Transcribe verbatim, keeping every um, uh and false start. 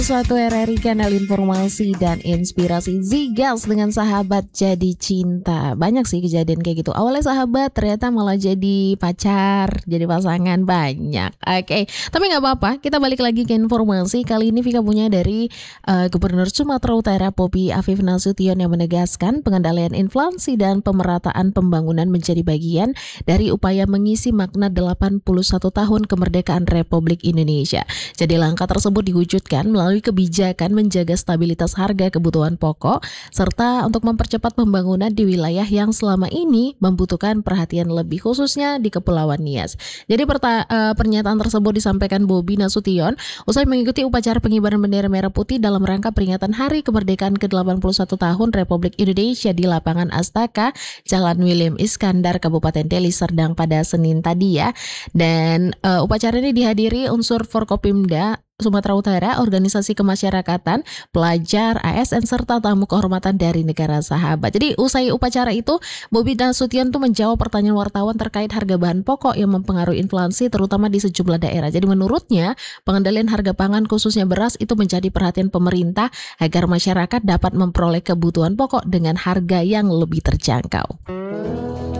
Suatu R R I kanal informasi dan inspirasi Zigas dengan sahabat jadi cinta. Banyak sih kejadian kayak gitu. Awalnya sahabat ternyata malah jadi pacar, jadi pasangan, banyak. Oke, tapi nggak apa-apa. Kita balik lagi ke informasi. Kali ini Vika punya dari uh, Gubernur Sumatera Utara Bobi Afif Nasution yang menegaskan pengendalian inflasi dan pemerataan pembangunan menjadi bagian dari upaya mengisi makna delapan puluh satu tahun kemerdekaan Republik Indonesia. Jadi langkah tersebut diwujudkan melalui kebijakan menjaga stabilitas harga kebutuhan pokok serta untuk mempercepat pembangunan di wilayah yang selama ini membutuhkan perhatian lebih khususnya di Kepulauan Nias. Jadi perta- uh, pernyataan tersebut disampaikan Bobi Nasution usai mengikuti upacara pengibaran bendera merah putih dalam rangka peringatan Hari Kemerdekaan ke delapan puluh satu tahun Republik Indonesia di lapangan Astaka, Jalan William Iskandar, Kabupaten Deli Serdang pada Senin tadi ya. Dan uh, upacara ini dihadiri unsur Forkopimda Sumatera Utara, organisasi kemasyarakatan, pelajar, A S N, serta tamu kehormatan dari negara sahabat. Jadi usai upacara itu, Bobi Nasution tuh menjawab pertanyaan wartawan terkait harga bahan pokok yang mempengaruhi inflasi terutama di sejumlah daerah. Jadi menurutnya, pengendalian harga pangan khususnya beras itu menjadi perhatian pemerintah agar masyarakat dapat memperoleh kebutuhan pokok dengan harga yang lebih terjangkau.